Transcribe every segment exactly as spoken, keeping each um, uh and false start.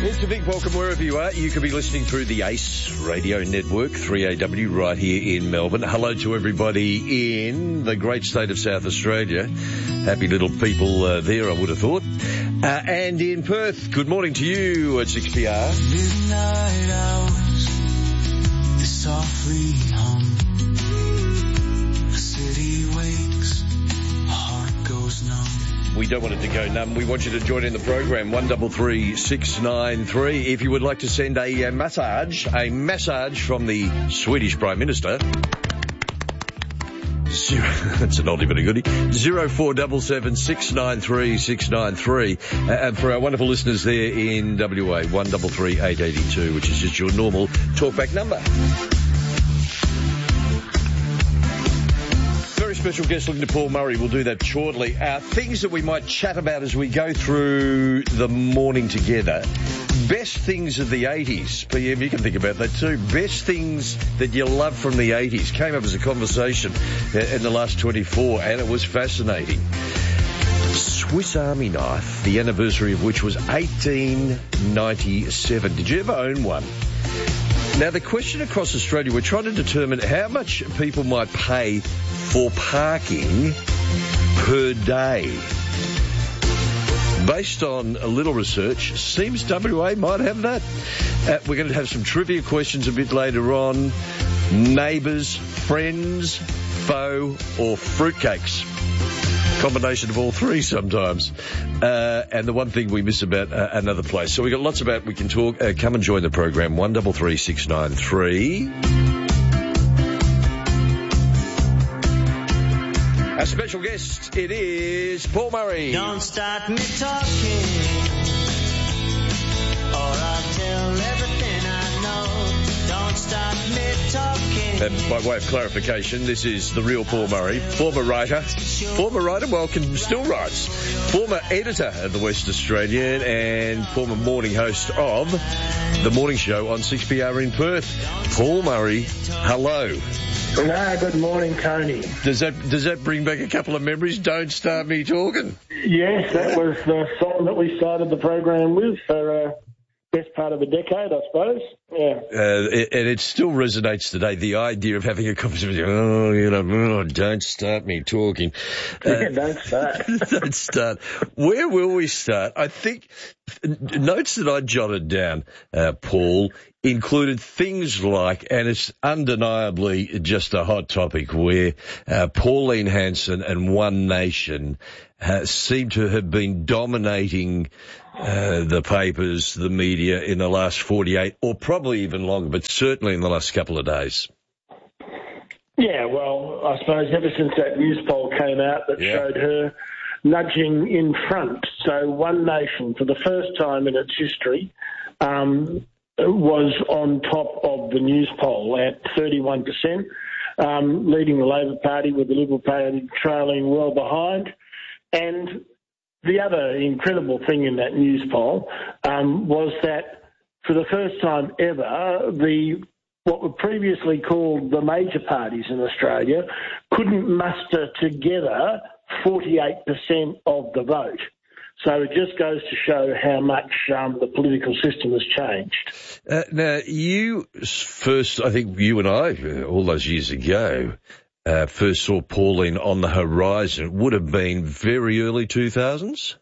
It's a big welcome wherever you are. You could be listening through the ACE Radio Network, three A W, right here in Melbourne. Hello to everybody in the great state of South Australia. Happy little people uh, there, I would have thought. Uh, and in Perth, good morning to you at six P R. Midnight hours, they softly hum. The city wakes, my heart goes numb. We don't want it to go numb. We want you to join in the program, one three three six nine three. If you would like to send a, a massage, a massage from the Swedish Prime Minister. Zero, that's an oldie but a goodie. Zero four seven seven six nine three six nine three. Uh, and for our wonderful listeners there in W A, one three three eight eight two, which is just your normal talkback number. Very special guest looking to Paul Murray. We'll do that shortly. Uh, things that we might chat about as we go through the morning together. Best things of the eighties. P M, you can think about that too. Best things that you love from the eighties. Came up as a conversation in the last twenty-four, and it was fascinating. Swiss Army knife, the anniversary of which was eighteen ninety-seven. Did you ever own one? Now, the question across Australia, we're trying to determine how much people might pay for parking per day. Based on a little research, seems W A might have that. Uh, we're going to have some trivia questions a bit later on. Neighbours, friends, foe, or fruitcakes. Combination of all three sometimes. Uh, and the one thing we miss about uh, another place. So we've got lots about we can talk. Uh, come and join the program, one three three six nine three. Our special guest, it is Paul Murray. Don't start me talking, or I'll tell everything I know. Don't start me talking. And by way of clarification, this is the real Paul Murray, former writer, former writer, well, can, still writes, former editor of the West Australian and former morning host of the morning show on six P R in Perth. Paul Murray, hello. No, good morning, Tony. Does that does that bring back a couple of memories? Don't start me talking. Yes, that was the song that we started the program with for uh, best part of a decade, I suppose. Yeah. Uh, it, and it still resonates today, the idea of having a conversation, oh, you know, oh, don't start me talking. Uh, yeah, don't start. Don't start. Where will we start? I think notes that I jotted down, uh, Paul, included things like, and it's undeniably just a hot topic, where uh, Pauline Hanson and One Nation uh, seem to have been dominating uh, the papers, the media in the last forty-eight, or probably even longer, but certainly in the last couple of days. Yeah, well, I suppose ever since that news poll came out that yeah. showed her nudging in front. So One Nation, for the first time in its history, um, was on top of the news poll at thirty-one percent, um, leading the Labor Party, with the Liberal Party trailing well behind. And the other incredible thing in that news poll um, was that for the first time ever, the what were previously called the major parties in Australia couldn't muster together forty-eight percent of the vote. So it just goes to show how much um, the political system has changed. Uh, now, you first, I think you and I, all those years ago, uh, first saw Pauline on the horizon. It would have been very early two thousands?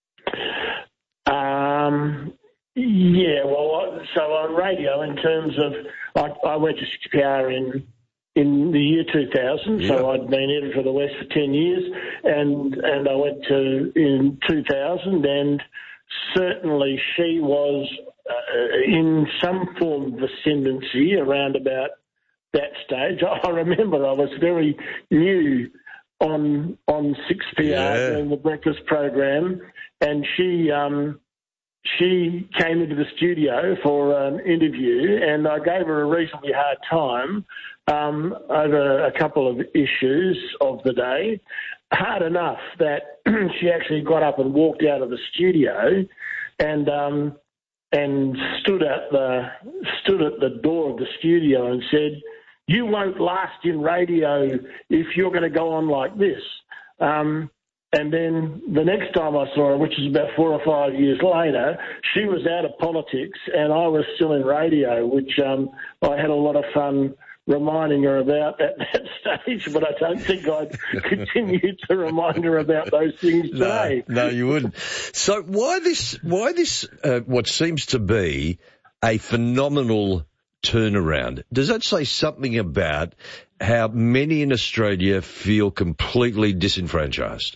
Um, yeah, well, so on radio, in terms of, I, I went to six P R in in the year two thousand, yeah. So I'd been editor of the West for ten years, and and I went to in two thousand, and certainly she was uh, in some form of ascendancy around about that stage. I remember I was very new on on six P R yeah. during the breakfast program, and she um, she came into the studio for an interview, and I gave her a reasonably hard time um, over a couple of issues of the day. Hard enough that she actually got up and walked out of the studio, and um, and stood at the stood at the door of the studio and said, "You won't last in radio if you're going to go on like this." Um, And then the next time I saw her, which is about four or five years later, she was out of politics and I was still in radio, which um, I had a lot of fun reminding her about at that stage, but I don't think I'd continue to remind her about those things today. No, no, you wouldn't. So why this, why this, uh, what seems to be a phenomenal turnaround? Does that say something about how many in Australia feel completely disenfranchised?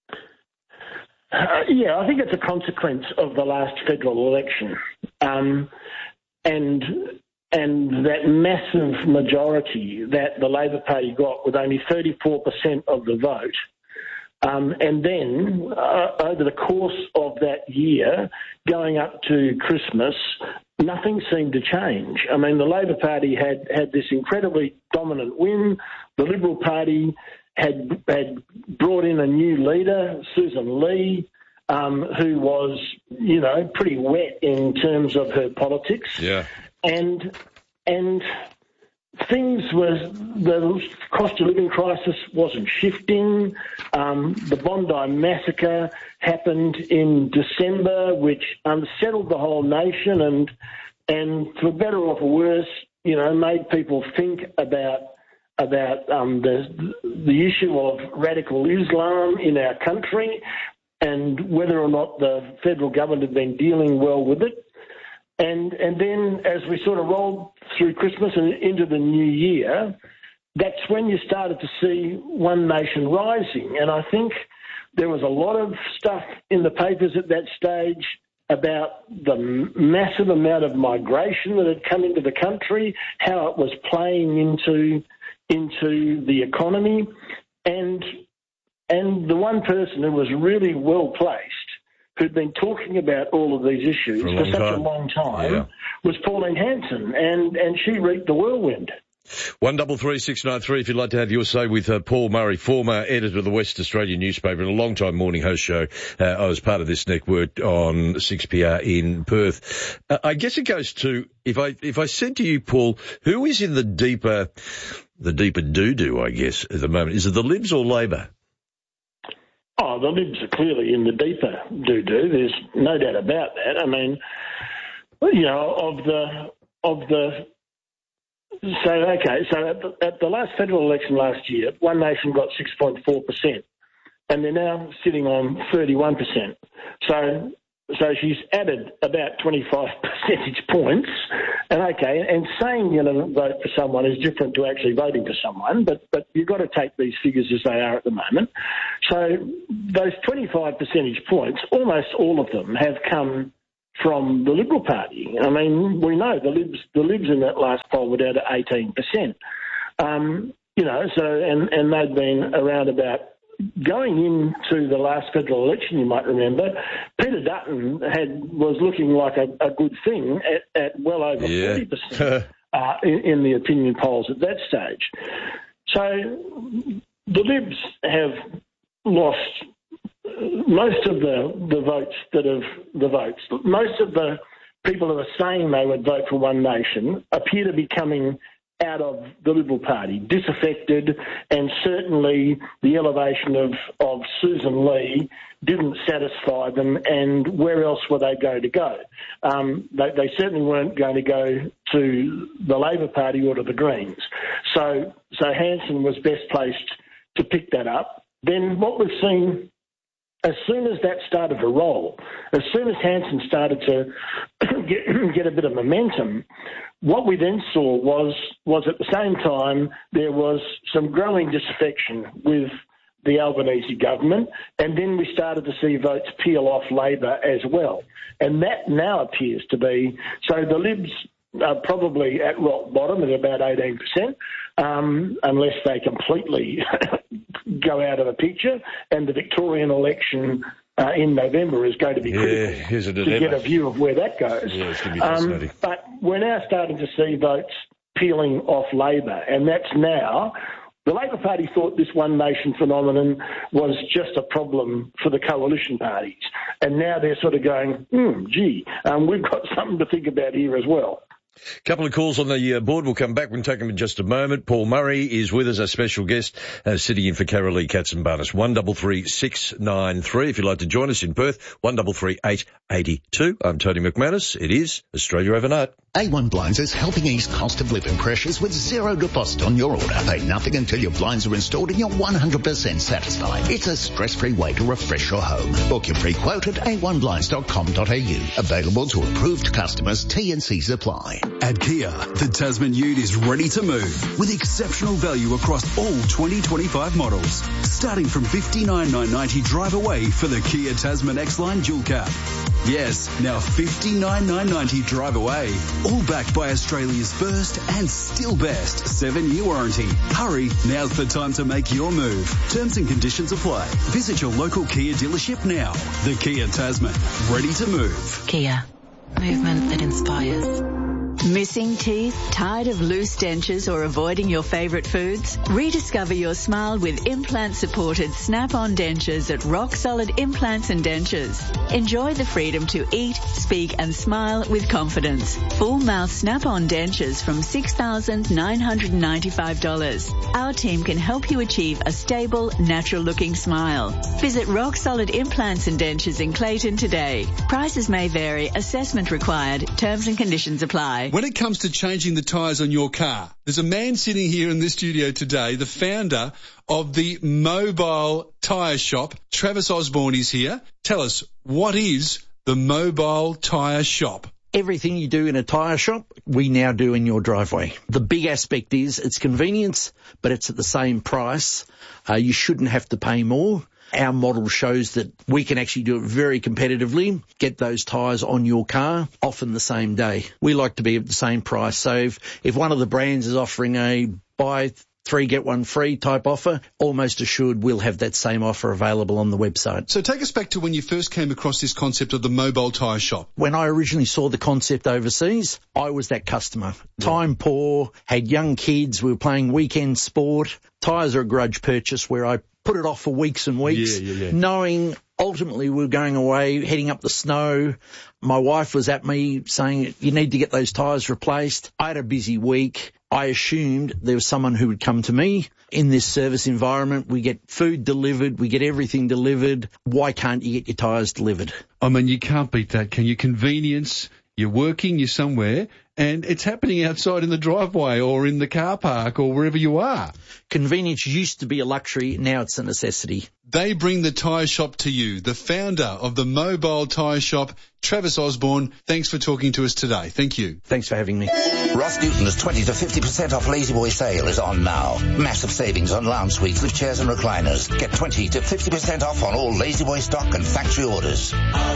Uh, yeah, I think it's a consequence of the last federal election. Um, and... And that massive majority that the Labor Party got with only thirty-four percent of the vote. Um, and then uh, over the course of that year, going up to Christmas, nothing seemed to change. I mean, the Labor Party had, had this incredibly dominant win. The Liberal Party had, had brought in a new leader, Susan Lee, um, who was, you know, pretty wet in terms of her politics. Yeah. And and things were, the cost of living crisis wasn't shifting. Um, the Bondi massacre happened in December, which unsettled the whole nation and, and for better or for worse, you know, made people think about about um, the the issue of radical Islam in our country and whether or not the federal government had been dealing well with it. And and then as we sort of rolled through Christmas and into the new year, that's when you started to see One Nation rising. And I think there was a lot of stuff in the papers at that stage about the massive amount of migration that had come into the country, how it was playing into into the economy. And and the one person who was really well placed, who'd been talking about all of these issues for, for such time. a long time, yeah. was Pauline Hanson, and, and she reaped the whirlwind. One double three six nine three. If you'd like to have your say with uh, Paul Murray, former editor of the West Australian newspaper and a long-time morning host show. Uh, I was part of this network on six P R in Perth. Uh, I guess it goes to, if I if I said to you, Paul, who is in the deeper the deeper doo-doo, I guess, at the moment? Is it the Libs or Labor? Oh, the Libs are clearly in the deeper doo-doo. There's no doubt about that. I mean, you know, of the of the so okay, so at the, at the last federal election last year, One Nation got six point four percent, and they're now sitting on thirty-one percent. So so she's added about twenty-five percentage points. And okay, and saying you're going to vote for someone is different to actually voting for someone, but, but you've got to take these figures as they are at the moment. So those twenty-five percentage points, almost all of them have come from the Liberal Party. I mean, we know the Libs, the Libs in that last poll were down to eighteen percent. Um, you know, so, and, and they'd been around about, going into the last federal election, you might remember, Peter Dutton had was looking like a, a good thing at, at well over yeah. forty percent uh, in, in the opinion polls at that stage. So the Libs have lost most of the, the votes that have the votes. Most of the people who are saying they would vote for One Nation appear to be coming out of the Liberal Party, disaffected, and certainly the elevation of, of Susan Lee didn't satisfy them, and where else were they going to go? Um, they, they certainly weren't going to go to the Labor Party or to the Greens. So, so Hanson was best placed to pick that up. Then what we've seen, as soon as that started to roll, as soon as Hanson started to get, get a bit of momentum, what we then saw was was at the same time there was some growing disaffection with the Albanese government, and then we started to see votes peel off Labor as well. And that now appears to be, so the Libs are probably at rock bottom at about eighteen percent, um, unless they completely go out of the picture, and the Victorian election Uh, in November is going to be critical yeah, to ever. get a view of where that goes. Yeah, it's going to be fascinating. Um, but we're now starting to see votes peeling off Labor, and that's now. The Labor Party thought this One Nation phenomenon was just a problem for the coalition parties, and now they're sort of going, hmm, gee, um, we've got something to think about here as well. A couple of calls on the uh, board. We'll come back. We'll take them in just a moment. Paul Murray is with us, our special guest, uh, sitting in for Carolee Katzenbarnis. one double three six nine three. If you'd like to join us in Perth, one double three eight eight two. I'm Tony McManus. It is Australia Overnight. A one Blinds is helping ease cost of living pressures with zero deposit on your order. Pay nothing until your blinds are installed and you're one hundred percent satisfied. It's a stress-free way to refresh your home. Book your free quote at a one blinds dot com dot a u. Available to approved customers. T and C's apply. At Kia, the Tasman Ute is ready to move with exceptional value across all twenty twenty-five models. Starting from fifty-nine thousand nine hundred ninety drive away for the Kia Tasman X-Line Dual Cab. Yes, now fifty-nine thousand nine hundred ninety drive away. All backed by Australia's first and still best seven-year warranty. Hurry, now's the time to make your move. Terms and conditions apply. Visit your local Kia dealership now. The Kia Tasman, ready to move. Kia, movement that inspires. Missing teeth? Tired of loose dentures or avoiding your favourite foods? Rediscover your smile with implant-supported Snap-on dentures at Rock Solid Implants and Dentures. Enjoy the freedom to eat, speak and smile with confidence. Full mouth Snap-on dentures from six thousand nine hundred ninety-five dollars. Our team can help you achieve a stable, natural-looking smile. Visit Rock Solid Implants and Dentures in Clayton today. Prices may vary. Assessment required. Terms and conditions apply. When it comes to changing the tyres on your car, there's a man sitting here in this studio today, the founder of the Mobile Tyre Shop. Travis Osborne is here. Tell us, what is the Mobile Tyre Shop? Everything you do in a tyre shop, we now do in your driveway. The big aspect is it's convenience, but it's at the same price. Uh, you shouldn't have to pay more. Our model shows that we can actually do it very competitively, get those tyres on your car, often the same day. We like to be at the same price. So if, if one of the brands is offering a buy three, get one free type offer, almost assured we'll have that same offer available on the website. So take us back to when you first came across this concept of the Mobile Tyre Shop. When I originally saw the concept overseas, I was that customer. Yeah. Time poor, had young kids, we were playing weekend sport. Tyres are a grudge purchase where I put it off for weeks and weeks, yeah, yeah, yeah. knowing ultimately we were going away, heading up the snow. My wife was at me saying, you need to get those tyres replaced. I had a busy week. I assumed there was someone who would come to me. In this service environment, we get food delivered, we get everything delivered. Why can't you get your tyres delivered? I mean, you can't beat that, can you? Convenience, you're working, you're somewhere, and it's happening outside in the driveway or in the car park or wherever you are. Convenience used to be a luxury, now it's a necessity. They bring the tyre shop to you. The founder of the Mobile Tyre Shop, Travis Osborne, thanks for talking to us today. Thank you. Thanks for having me. Ross Newton's twenty to fifty percent off Lazy Boy sale is on now. Massive savings on lounge suites, lift chairs and recliners. Get twenty to fifty percent off on all Lazy Boy stock and factory orders.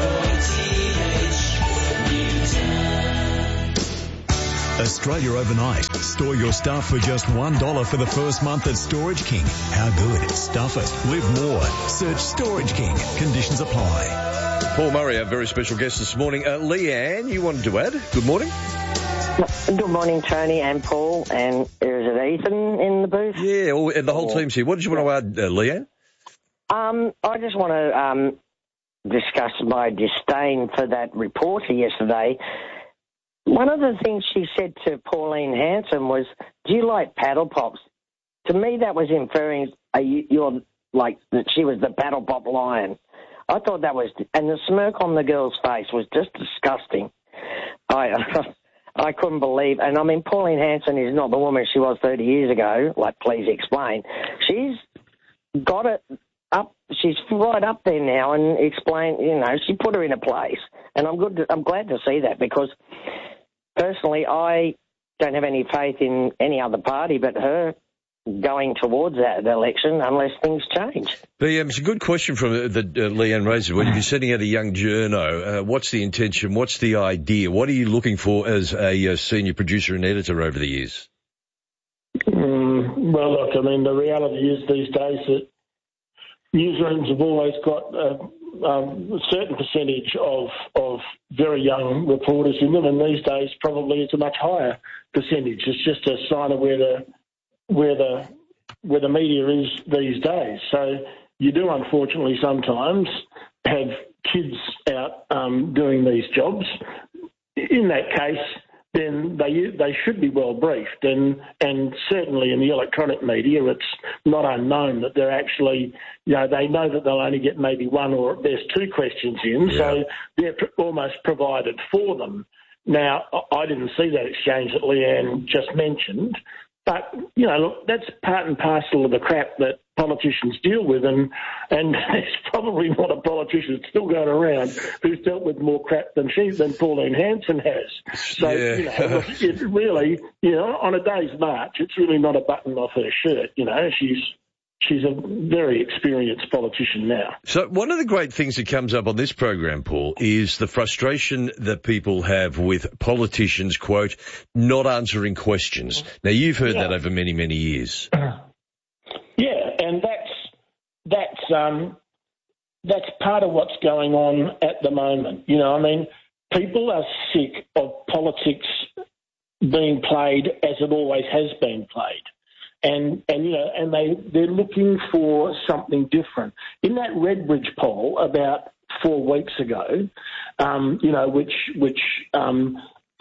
Australia Overnight. Store your stuff for just one dollar for the first month at Storage King. How good? Stuff it. Live more. Search Storage King. Conditions apply. Paul Murray, our very special guest this morning. Uh, Leanne, you wanted to add? Good morning. Good morning, Tony and Paul. And is it Ethan in the booth? Yeah, all, and the whole or, team's here. What did you want to add, uh, Leanne? Um, I just want to um, discuss my disdain for that reporter yesterday. One of the things she said to Pauline Hanson was, do you like paddle pops? To me, that was inferring uh, you, you're like that she was the paddle pop lion. I thought that was, and the smirk on the girl's face was just disgusting. I I couldn't believe, and I mean, Pauline Hanson is not the woman she was thirty years ago. Like, please explain. She's got it up. She's right up there now, and explain. You know, she put her in a place, and I'm good. To, I'm glad to see that because. Personally, I don't have any faith in any other party but her going towards that election unless things change. But, um, it's a good question from uh, that uh, Leanne raised. When you're sending out a young journo, uh, what's the intention? What's the idea? What are you looking for as a uh, senior producer and editor over the years? Mm, well, look, I mean, the reality is these days that newsrooms have always got uh, um, a certain percentage of, of very young reporters in them, and these days probably it's a much higher percentage. It's just a sign of where the where the where the media is these days. So you do unfortunately sometimes have kids out um, doing these jobs. In that case, then they they should be well briefed. And and certainly in the electronic media, it's not unknown that they're actually, you know, they know that they'll only get maybe one or at best two questions in, yeah. so they're pr- almost provided for them. Now, I didn't see that exchange that Leanne just mentioned, but, you know, look, that's part and parcel of the crap that politicians deal with, and and there's probably not a politician still going around who's dealt with more crap than she than Pauline Hanson has. So yeah. you know, it really, you know, on a day's march, it's really not a button off her shirt. You know, she's she's a very experienced politician now. So one of the great things that comes up on this program, Paul, is the frustration that people have with politicians, quote, not answering questions. Now you've heard yeah. that over many many years. Yeah, and that's that's um, that's part of what's going on at the moment. You know, I mean, people are sick of politics being played as it always has been played, and and you know, and they they're looking for something different. In that Redbridge poll about four weeks ago, um, you know, which which. Um,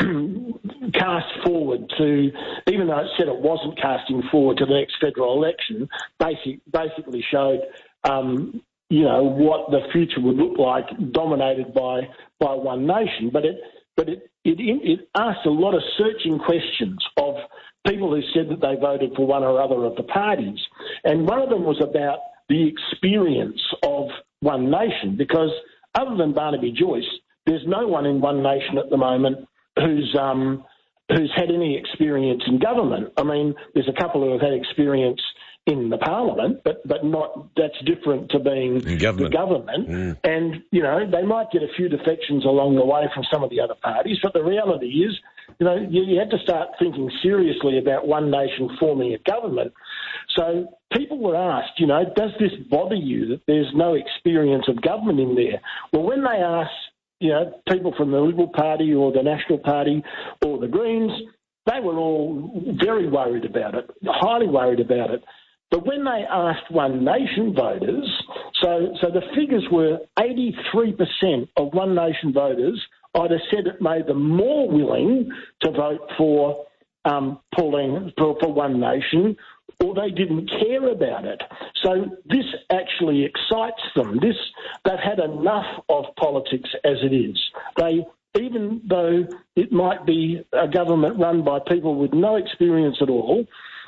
cast forward to, even though it said it wasn't casting forward to the next federal election, basic, basically showed, um, you know, what the future would look like, dominated by by One Nation. But it, but it, it, it asked a lot of searching questions of people who said that they voted for one or other of the parties, and one of them was about the experience of One Nation, because other than Barnaby Joyce, there's no one in One Nation at the moment who's um, who's had any experience in government. I mean, there's a couple who have had experience in the parliament, but, but not, that's different to being government. the government. Mm. And, you know, they might get a few defections along the way from some of the other parties, but the reality is, you know, you, you had to start thinking seriously about One Nation forming a government. So people were asked, you know, does this bother you that there's no experience of government in there? Well, when they asked, you know, people from the Liberal Party or the National Party or the Greens, they were all very worried about it, highly worried about it. But when they asked One Nation voters, so so the figures were eighty-three percent of One Nation voters either said it made them more willing to vote for um, Pauline, for, for One Nation, or they didn't care about it. So this actually excites them. This, they've had enough of politics as it is. They, even though it might be a government run by people with no experience at all,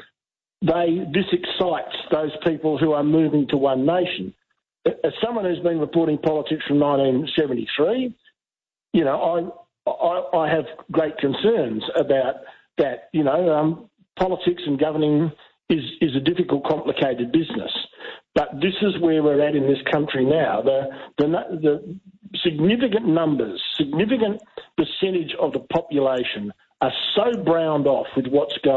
they this excites those people who are moving to One Nation. As someone who's been reporting politics from nineteen seventy-three, you know, I I, I have great concerns about that. You know, um, politics and governing is, is a difficult, complicated business. But this is where we're at in this country now. The, the, the significant numbers, significant percentage of the population are so browned off with what's going